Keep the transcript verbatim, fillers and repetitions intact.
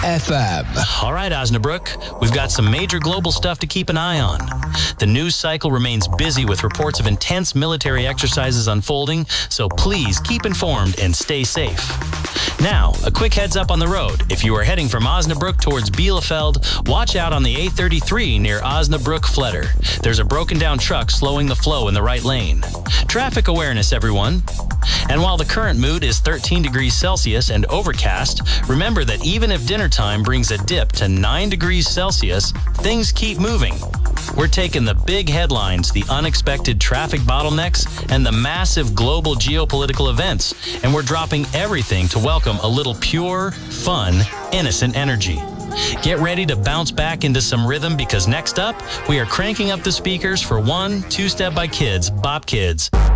F M. All right, Osnabrück, we've got some major global stuff to keep an eye on. The news cycle remains busy with reports of intense military exercises unfolding, so please keep informed and stay safe. Now, a quick heads up on the road. If you are heading from Osnabrück towards Bielefeld, watch out on the A thirty-three near Osnabrück-Fletter. There's a broken down truck slowing the flow in the right lane. Traffic awareness, everyone. And while the current mood is thirteen degrees Celsius and overcast, remember that even if dinner time brings a dip to nine degrees Celsius, things keep moving. We're taking the big headlines, the unexpected traffic bottlenecks, and the massive global geopolitical events, and we're dropping everything to welcome a little pure, fun, innocent energy. Get ready to bounce back into some rhythm because next up, we are cranking up the speakers for one, two-step by Kids, Bop Kids.